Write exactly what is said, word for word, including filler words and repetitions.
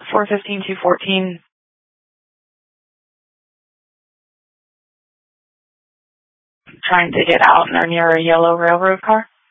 four fifteen, two fourteen. Trying to get out and are near a yellow railroad car.